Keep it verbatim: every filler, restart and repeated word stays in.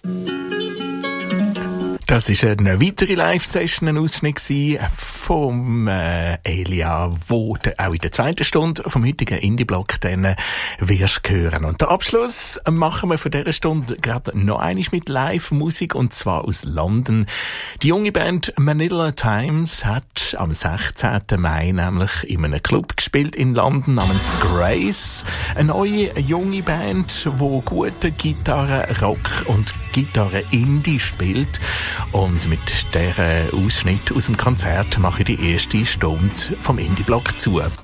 Das war eine weitere Live-Session, ein Ausschnitt vom äh, Elia, wo du auch in der zweiten Stunde vom heutigen Indie-Block dann wirst hören. Und den Abschluss machen wir von dieser Stunde gerade noch einmal mit Live-Musik, und zwar aus London. Die junge Band Manila Times hat am sechzehnten Mai nämlich in einem Club gespielt in London namens Grace. Eine neue junge Band, die gute Gitarre, Rock und Gitarre Indie spielt. Und mit dieser Ausschnitt aus dem Konzert mache ich die erste Stunde vom Indie-Block zu.